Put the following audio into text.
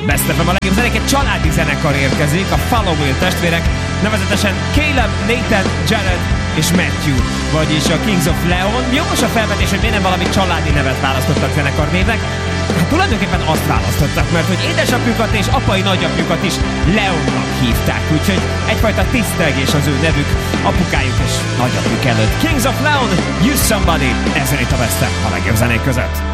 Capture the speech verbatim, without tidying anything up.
Best ef em a legjobb zenék, egy családi zenekar érkezik, a Followill testvérek, nevezetesen Caleb, Nathan, Jared és Matthew, vagyis a Kings of Leon. Jogos a felvetés, hogy miért nem valami családi nevet választottak zenekarnévnek? Hát tulajdonképpen azt választottak, mert hogy édesapjukat és apai nagyapjukat is Leonnak hívták, úgyhogy egyfajta tisztelgés az ő nevük apukájuk és nagyapjuk előtt. Kings of Leon, Use Somebody, ezen itt a Best ef a legjobb zenék között.